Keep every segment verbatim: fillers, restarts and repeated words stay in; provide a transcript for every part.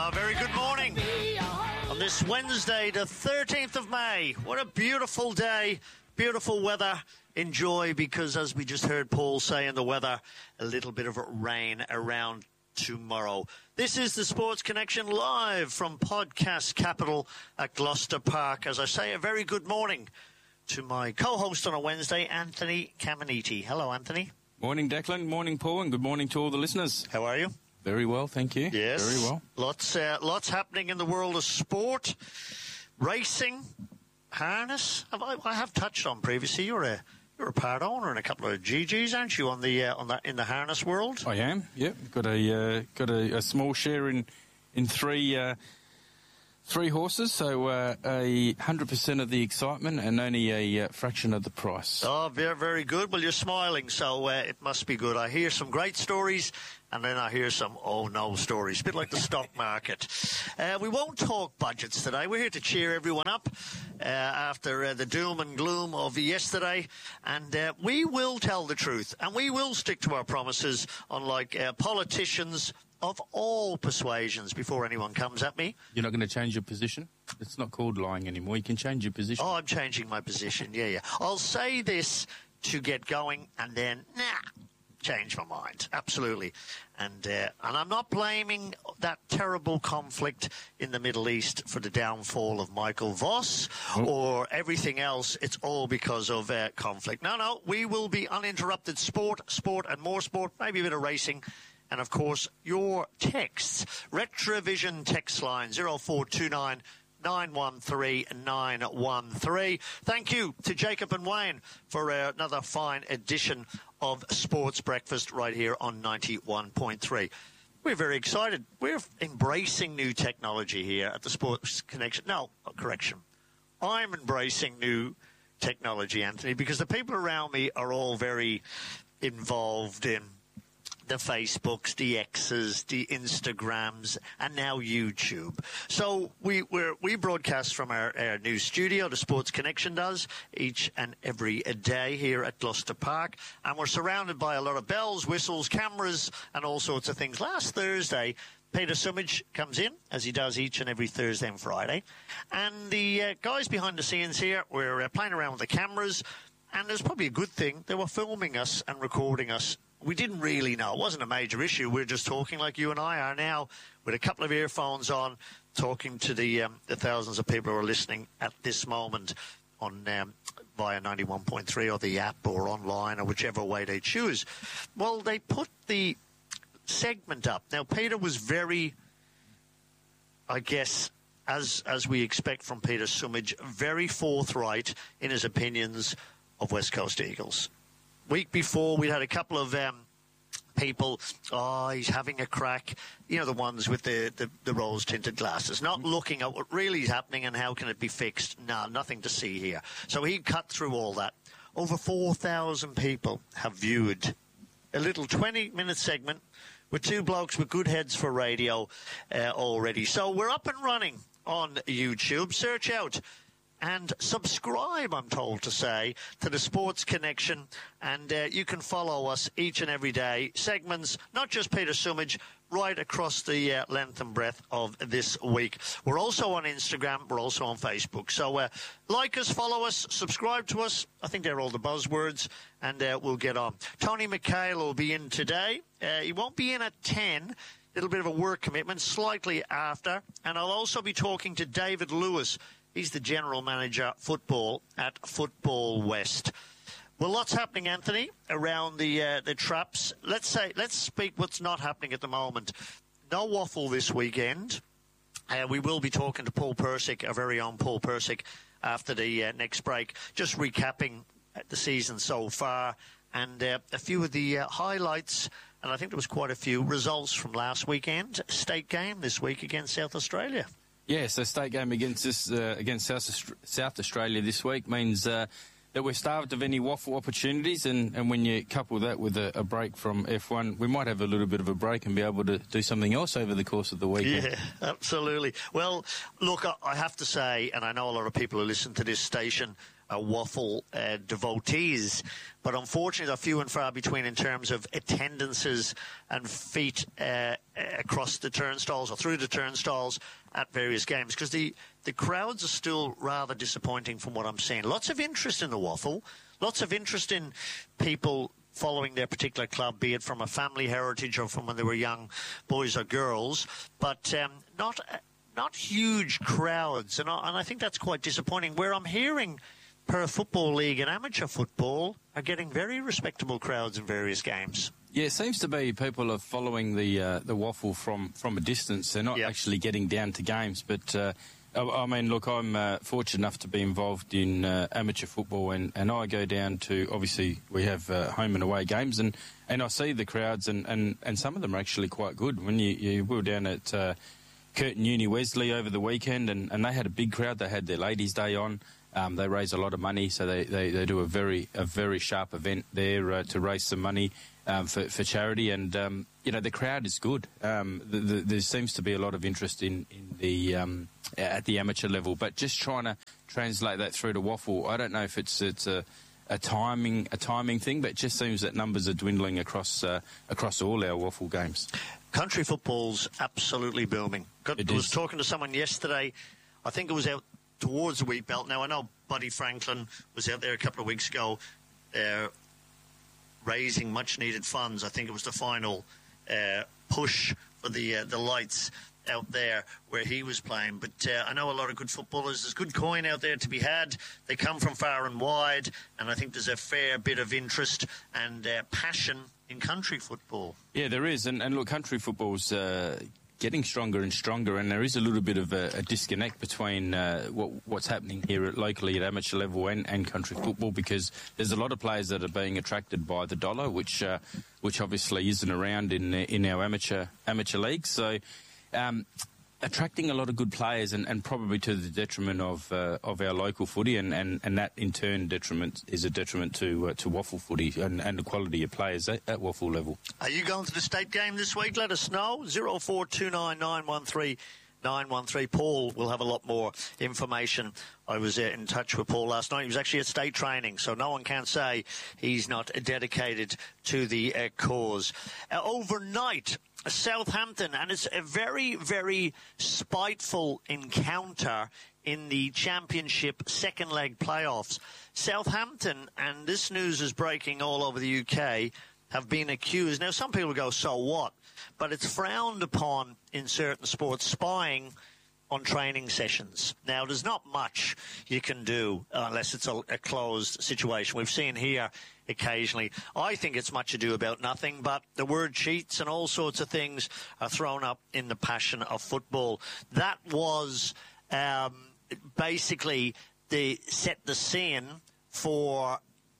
A very good morning on this Wednesday, the thirteenth of May. What a beautiful day, beautiful weather. Enjoy, because as we just heard Paul say in the weather, a little bit of rain around tomorrow. This is the Sports Connection live from Podcast Capital at Gloucester Park. As I say, a very good morning to my co-host on a Wednesday, Anthony Caminiti. Hello, Anthony. Morning, Declan. Morning, Paul. And good morning to all the listeners. How are you? Very well, thank you. Yes. Very well. Lots, uh, lots happening in the world of sport, racing, harness. Have I, I have touched on previously. You're a you're a part owner in a couple of G Gs, aren't you? On the uh, on that in the harness world. I am. Yep. Got a uh, got a, a small share in in three uh, three horses, so uh, a hundred percent of the excitement and only a uh, fraction of the price. Oh, very very good. Well, you're smiling, so uh, it must be good. I hear some great stories. And then I hear some oh no stories, a bit like the stock market. Uh, we won't talk budgets today. We're here to cheer everyone up uh, after uh, the doom and gloom of yesterday. And uh, we will tell the truth, and we will stick to our promises, unlike uh, politicians of all persuasions, before anyone comes at me. You're not going to change your position? It's not called lying anymore. You can change your position. Oh, I'm changing my position. Yeah, yeah. I'll say this to get going, and then, nah. Change my mind, absolutely. And uh, and I'm not blaming that terrible conflict in the Middle East for the downfall of Michael Voss oh. or everything else. It's all because of uh, conflict. No, no, we will be uninterrupted sport, sport and more sport, maybe a bit of racing. And, of course, your texts. Retrovision text line zero four two nine nine one three nine one three. Thank you to Jacob and Wayne for uh, another fine edition of Sports Breakfast right here on ninety-one point three. We're very excited. We're embracing new technology here at the Sports Connection. No, correction. I'm embracing new technology, Anthony, because the people around me are all very involved in the Facebooks, the X's, the Instagrams, and now YouTube. So we we're, we broadcast from our, our new studio, the Sports Connection does, each and every day here at Gloucester Park. And we're surrounded by a lot of bells, whistles, cameras, and all sorts of things. Last Thursday, Peter Sumich comes in, as he does each and every Thursday and Friday. And the uh, guys behind the scenes here were uh, playing around with the cameras. And it's probably a good thing. They were filming us and recording us. We didn't really know. It wasn't a major issue. We were just talking like you and I are now, with a couple of earphones on, talking to the um, the thousands of people who are listening at this moment on um, via ninety-one point three or the app or online or whichever way they choose. Well, they put the segment up. Now, Peter was very, I guess, as as we expect from Peter Sumich, very forthright in his opinions of West Coast Eagles. Week before, we'd had a couple of um, people, oh, he's having a crack, you know, the ones with the, the, the rose-tinted glasses, not looking at what really is happening and how can it be fixed. No, nothing to see here. So he cut through all that. Over four thousand people have viewed a little twenty-minute segment with two blokes with good heads for radio uh, already. So we're up and running on YouTube. Search out and subscribe, I'm told to say, to the Sports Connection. And uh, you can follow us each and every day. Segments, not just Peter Sumich, right across the uh, length and breadth of this week. We're also on Instagram. We're also on Facebook. So uh, like us, follow us, subscribe to us. I think they're all the buzzwords. And uh, we'll get on. Tony McHale will be in today. Uh, he won't be in at ten. Little bit of a work commitment, slightly after. And I'll also be talking to David Lewis. He's the general manager football at Football West. Well, lots happening, Anthony, around the uh, the traps. Let's say, let's speak what's not happening at the moment. No waffle this weekend. Uh, we will be talking to Paul Persick, our very own Paul Persick, after the uh, next break, just recapping the season so far and uh, a few of the uh, highlights. And I think there was quite a few results from last weekend. State game this week against South Australia. Yeah, so state game against this, uh, against South, South Australia this week means uh, that we're starved of any waffle opportunities, and, and when you couple that with a, a break from F one, we might have a little bit of a break and be able to do something else over the course of the weekend. Yeah, absolutely. Well, look, I have to say, and I know a lot of people who listen to this station uh, waffle uh, devotees, but unfortunately they're few and far between in terms of attendances and feet uh, across the turnstiles or through the turnstiles at various games, because the, the crowds are still rather disappointing from what I'm seeing. Lots of interest in the waffle, lots of interest in people following their particular club, be it from a family heritage or from when they were young boys or girls, but um, not not huge crowds, and I, and I think that's quite disappointing. Where I'm hearing Perth Football League and amateur football are getting very respectable crowds in various games. Yeah, it seems to be people are following the uh, the waffle from, from a distance. They're not yep. actually getting down to games, but uh, I, I mean, look, I'm uh, fortunate enough to be involved in uh, amateur football, and, and I go down to, obviously, we have uh, home and away games, and, and I see the crowds, and, and, and some of them are actually quite good. When you, you we were down at uh, Curtin Uni Wesley over the weekend, and, and they had a big crowd. They had their Ladies' Day on. Um, they raise a lot of money, so they, they, they do a very a very sharp event there uh, to raise some money um, for, for charity. And, um, you know, the crowd is good. Um, the, the, there seems to be a lot of interest in, in the um, at the amateur level. But just trying to translate that through to waffle, I don't know if it's it's a, a timing a timing thing, but it just seems that numbers are dwindling across uh, across all our waffle games. Country football's absolutely booming. Got, I was talking to someone yesterday, I think it was out towards the wheat belt. Now, I know Buddy Franklin was out there a couple of weeks ago uh, raising much-needed funds. I think it was the final uh, push for the uh, the lights out there where he was playing. But uh, I know a lot of good footballers. There's good coin out there to be had. They come from far and wide, and I think there's a fair bit of interest and uh, passion in country football. Yeah, there is. And, and look, country football's uh, getting stronger and stronger, and there is a little bit of a, a disconnect between uh, what, what's happening here at locally at amateur level and, and country football, because there's a lot of players that are being attracted by the dollar, which uh, which obviously isn't around in in our amateur amateur leagues. So um, attracting a lot of good players, and, and probably to the detriment of uh, of our local footy, and, and, and that in turn detriment is a detriment to uh, to waffle footy and, and the quality of players at, at waffle level. Are you going to the state game this week? Let us know. zero four two nine nine one three nine one three. Paul will have a lot more information. I was uh, in touch with Paul last night. He was actually at state training, so no one can say he's not dedicated to the uh, cause. Uh, overnight, Southampton, and it's a very, very spiteful encounter in the Championship second leg playoffs. Southampton, and this news is breaking all over the U K, have been accused. Now, some people go, so what? But it's frowned upon in certain sports, spying on training sessions. Now, there's not much you can do unless it's a, a closed situation. We've seen here occasionally. I think it's much ado about nothing, but the word cheats and all sorts of things are thrown up in the passion of football. That was um, basically the set the scene for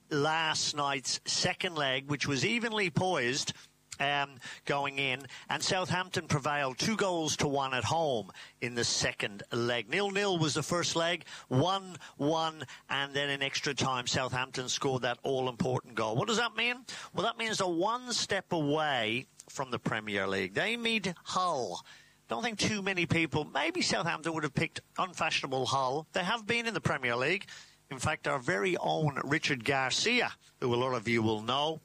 last night's second leg, which was evenly poised Um, going in, and Southampton prevailed two goals to one at home in the second leg. Nil-nil was the first leg, one one, and then in extra time, Southampton scored that all-important goal. What does that mean? Well, that means they're one step away from the Premier League. They meet Hull. Don't think too many people, maybe Southampton would have picked unfashionable Hull. They have been in the Premier League. In fact, our very own Richard Garcia, who a lot of you will know,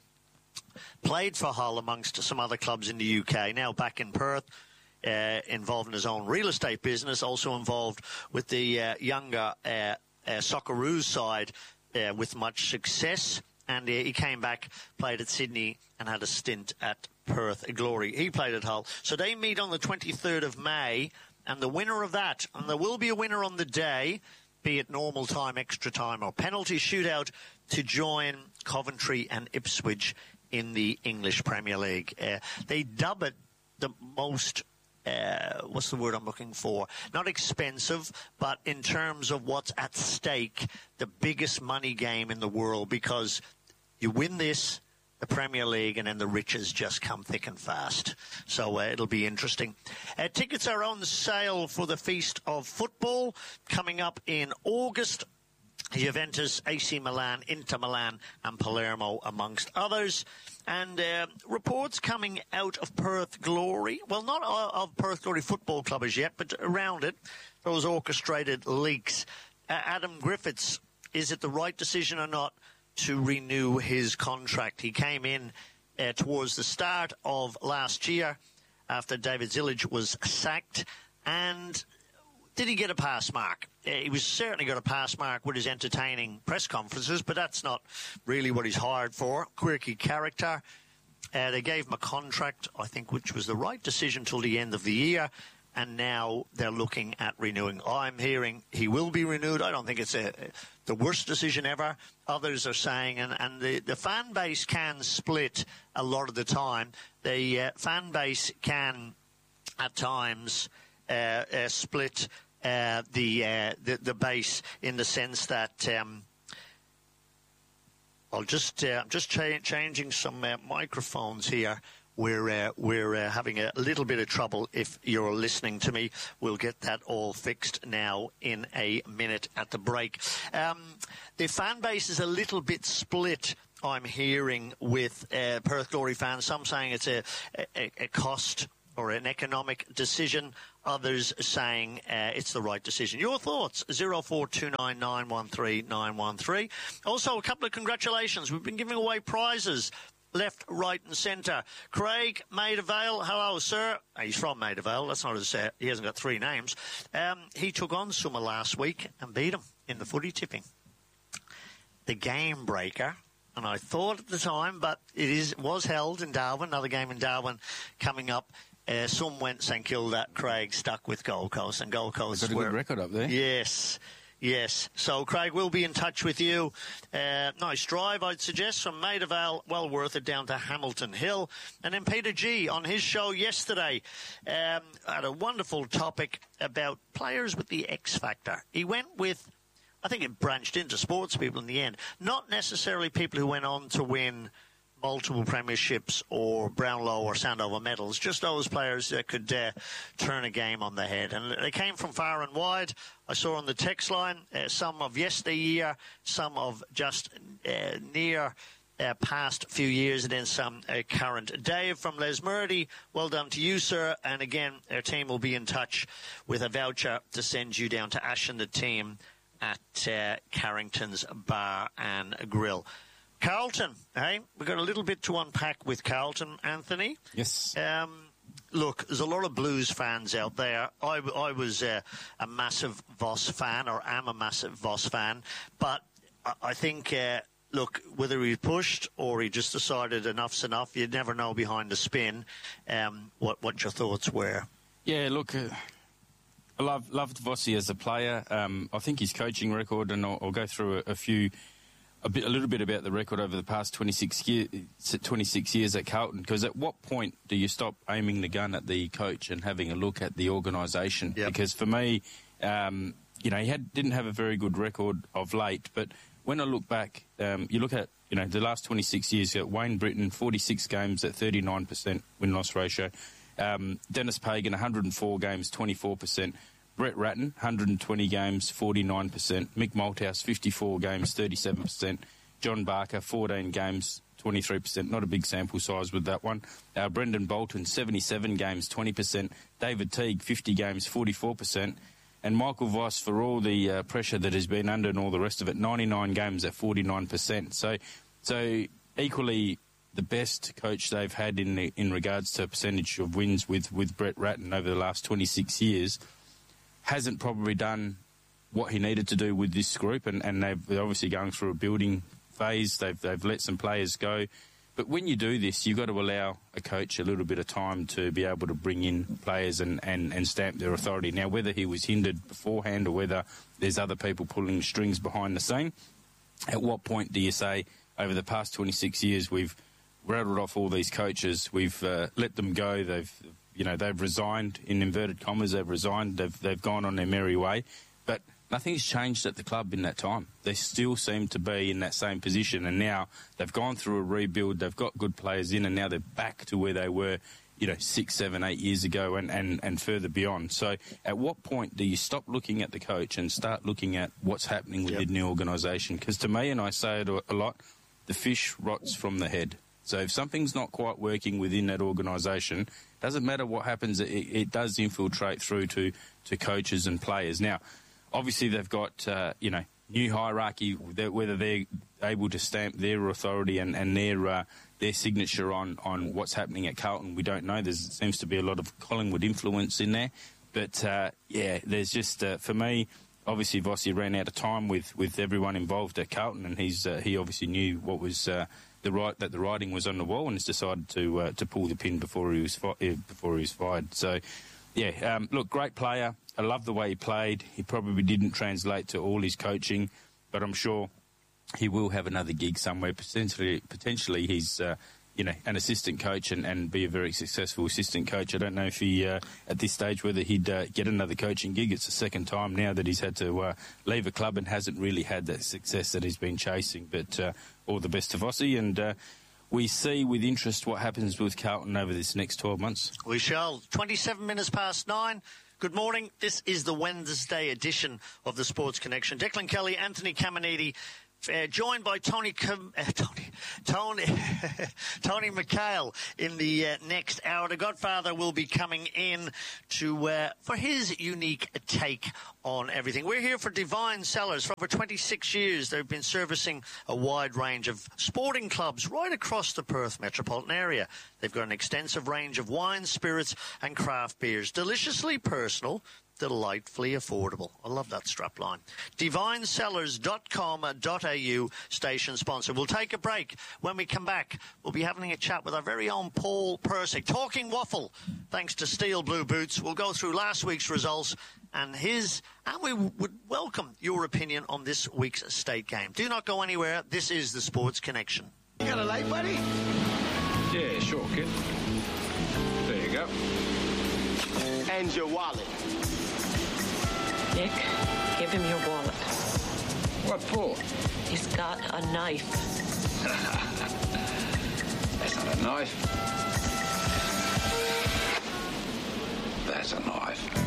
played for Hull amongst some other clubs in the U K, now back in Perth, uh, involved in his own real estate business, also involved with the uh, younger uh, uh, Socceroos side uh, with much success. And uh, he came back, played at Sydney, and had a stint at Perth Glory. He played at Hull. So they meet on the twenty-third of May, and the winner of that, and there will be a winner on the day, be it normal time, extra time, or penalty shootout, to join Coventry and Ipswich in the English Premier League. Uh, they dub it the most, uh, what's the word I'm looking for? Not expensive, but in terms of what's at stake, the biggest money game in the world, because you win this, the Premier League, and then the riches just come thick and fast. So uh, it'll be interesting. Uh, tickets are on sale for the Feast of Football coming up in August. Juventus, A C Milan, Inter Milan and Palermo amongst others. And uh, reports coming out of Perth Glory, well, not of Perth Glory Football Club as yet, but around it, those orchestrated leaks. Uh, Adam Griffiths is it the right decision or not to renew his contract? He came in uh, towards the start of last year after David Zilic was sacked, and did he get a pass mark? Uh, he was certainly got a pass mark with his entertaining press conferences, but that's not really what he's hired for. Quirky character. Uh, they gave him a contract, I think, which was the right decision till the end of the year, and now they're looking at renewing. I'm hearing he will be renewed. I don't think it's a, the worst decision ever. Others are saying, and, and the, the fan base can split a lot of the time. The uh, fan base can, at times, uh, uh, split uh, the, uh, the the base in the sense that um, I'll just uh, I'm just cha- changing some uh, microphones here. We're uh, we're uh, having a little bit of trouble. If you're listening to me, we'll get that all fixed now in a minute at the break. Um, the fan base is a little bit split, I'm hearing, with uh, Perth Glory fans. Some saying it's a, a, a cost or an economic decision. Others saying uh, it's the right decision. Your thoughts? zero four two nine nine one three nine one three. Also, a couple of congratulations. We've been giving away prizes left, right and centre. Craig Maida Vale, hello, sir. He's from Maida Vale. That's not his, uh, he hasn't got three names. Um, he took on Summer last week and beat him in the footy tipping. The game breaker, and I thought at the time, but it is was held in Darwin, another game in Darwin coming up. Uh, some went St Kilda, Craig stuck with Gold Coast, and Gold Coast got a were, good record up there. Yes. Yes, so Craig will be in touch with you. Uh, nice drive, I'd suggest, from Maida Vale, well worth it, down to Hamilton Hill. And then Peter G on his show yesterday um, had a wonderful topic about players with the X factor. He went with, I think it branched into sports people in the end, not necessarily people who went on to win multiple premierships or Brownlow or Sandover medals, just those players that could uh, turn a game on the head. And they came from far and wide. I saw on the text line uh, some of yesteryear, some of just uh, near uh, past few years, and then some uh, current. Dave from Lesmurdy, well done to you, sir. And again, our team will be in touch with a voucher to send you down to Ash and the team at uh, Carrington's Bar and Grill. Carlton, hey, we've got a little bit to unpack with Carlton, Anthony. Yes. Um, look, there's a lot of Blues fans out there. I, I was uh, a massive Voss fan, or am a massive Voss fan, but I, I think, uh, look, whether he pushed or he just decided enough's enough, you'd never know behind the spin um, what, what your thoughts were. Yeah, look, uh, I love, loved Vossi as a player. Um, I think his coaching record, and I'll, I'll go through a, a few... A, bit, a little bit about the record over the past twenty-six, year, twenty-six years at Carlton, because at what point do you stop aiming the gun at the coach and having a look at the organisation? Yep. Because for me, um, you know, he had, didn't have a very good record of late, but when I look back, um, you look at, you know, the last twenty-six years, you got Wayne Britton, forty-six games at thirty-nine percent win-loss ratio. Um, Dennis Pagan, one hundred four games, twenty-four percent. Brett Ratton, one hundred twenty games, forty-nine percent. Mick Malthouse, fifty-four games, thirty-seven percent. John Barker, fourteen games, twenty-three percent. Not a big sample size with that one. Uh, Brendan Bolton, seventy-seven games, twenty percent. David Teague, fifty games, forty-four percent. And Michael Voss, for all the uh, pressure that has been under and all the rest of it, ninety-nine games at forty-nine percent. So, so equally the best coach they've had in the, in regards to percentage of wins with, with Brett Ratton over the last twenty-six years. Hasn't probably done what he needed to do with this group, and, and they've, they're obviously going through a building phase. They've, they've let some players go. But when you do this, you've got to allow a coach a little bit of time to be able to bring in players and, and, and stamp their authority. Now, whether he was hindered beforehand or whether there's other people pulling strings behind the scene, at what point do you say, over the past twenty-six years, we've rattled off all these coaches, we've uh, let them go, they've... You know, they've resigned, in inverted commas, they've resigned, they've, they've gone on their merry way. But nothing's changed at the club in that time. They still seem to be in that same position, and now they've gone through a rebuild, they've got good players in, and now they're back to where they were, you know, six, seven, eight years ago and, and, and further beyond. So at what point do you stop looking at the coach and start looking at what's happening within yep. the organisation? Because to me, and I say it a lot, the fish rots from the head. So if something's not quite working within that organisation, doesn't matter what happens, it, it does infiltrate through to, to coaches and players. Now, obviously they've got, uh, you know, new hierarchy, that whether they're able to stamp their authority and, and their uh, their signature on, on what's happening at Carlton, we don't know. There seems to be a lot of Collingwood influence in there. But, uh, yeah, there's just, uh, for me, obviously Vossi ran out of time with, with everyone involved at Carlton, and he's uh, he obviously knew what was uh, the right that the writing was on the wall, and has decided to uh, to pull the pin before he was fi- before he was fired. So, yeah, um, look, great player. I love the way he played. He probably didn't translate to all his coaching, but I'm sure he will have another gig somewhere. Potentially, potentially he's uh, you know an assistant coach and, and be a very successful assistant coach. I don't know if he uh, at this stage whether he'd uh, get another coaching gig. It's the second time now that he's had to uh, leave a club and hasn't really had that success that he's been chasing. But uh, all the best to Vossi, and uh, we see with interest what happens with Carlton over this next twelve months. We shall. twenty-seven minutes past nine. Good morning. This is the Wednesday edition of the Sports Connection. Declan Kelly, Anthony Caminiti, uh, joined by Tony Com- uh, Tony Tony Tony McHale in the uh, next hour. The Godfather will be coming in to uh, for his unique take on everything. We're here for Divine Cellars. For over twenty-six years, they've been servicing a wide range of sporting clubs right across the Perth metropolitan area. They've got an extensive range of wines, spirits and craft beers. Deliciously personal, delightfully affordable. I love that strapline. divine cellars dot com dot a u, station sponsor. We'll take a break. When we come back, we'll be having a chat with our very own Paul Persick. Talking waffle, thanks to Steel Blue Boots. We'll go through last week's results and his, and we would welcome your opinion on this week's state game. Do not go anywhere. This is the Sports Connection. You got a light, buddy? Yeah, sure, kid. There you go. And your wallet. Nick, give him your wallet. What for? He's got a knife. That's not a knife. That's a knife.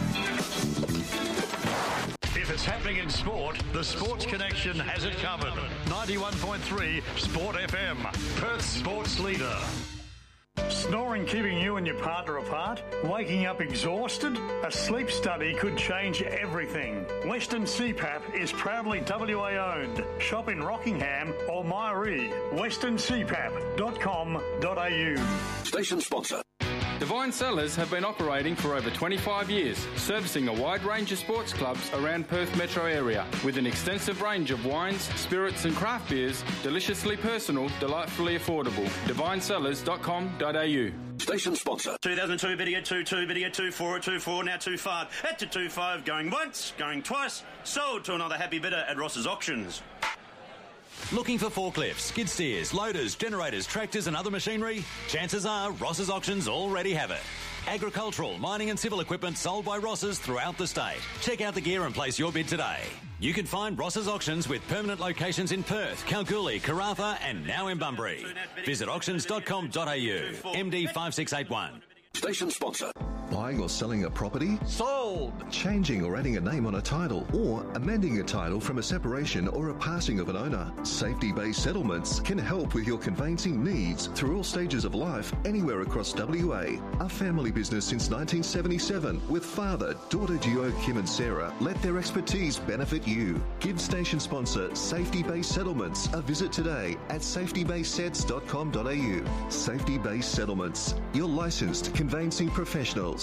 If it's happening in sport, the Sports Connection has it covered. ninety-one point three Sport F M, Perth's sports leader. Snoring keeping you and your partner apart? Waking up exhausted? A sleep study could change everything. Western C PAP is proudly W A owned. Shop in Rockingham or Myrie. western c pap dot com dot a u. Station sponsor. Divine Cellars have been operating for over twenty-five years, servicing a wide range of sports clubs around Perth metro area with an extensive range of wines, spirits and craft beers, deliciously personal, delightfully affordable. divine cellars dot com dot a u. Station sponsor. two thousand two, video two two, video two four, two four, now two five. At to two five, going once, going twice, sold to another happy bidder at Ross's Auctions. Looking for forklifts, skid steers, loaders, generators, tractors and other machinery? Chances are Ross's Auctions already have it. Agricultural, mining and civil equipment sold by Ross's throughout the state. Check out the gear and place your bid today. You can find Ross's Auctions with permanent locations in Perth, Kalgoorlie, Karratha and now in Bunbury. Visit auctions dot com dot a u. M D five six eight one. Station sponsor. Buying or selling a property? Sold. Changing or adding a name on a title, or amending a title from a separation or a passing of an owner. Safety-based settlements can help with your conveyancing needs through all stages of life, anywhere across W A. A family business since nineteen seventy-seven, with father, daughter duo Kim and Sarah, let their expertise benefit you. Give station sponsor Safety-based Settlements a visit today at safety based sets dot com dot a u. Safety-based Settlements, your licensed conveyancing professionals.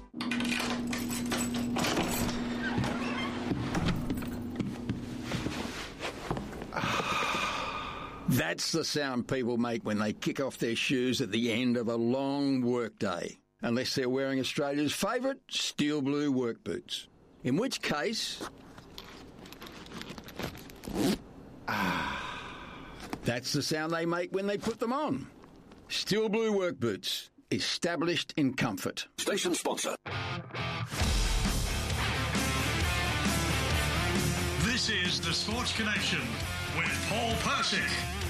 That's the sound people make when they kick off their shoes at the end of a long workday. Unless they're wearing Australia's favourite steel blue work boots. In which case... that's the sound they make when they put them on. Steel blue work boots. Established in comfort. Station sponsor. This is the Sports Connection with Paul Persick.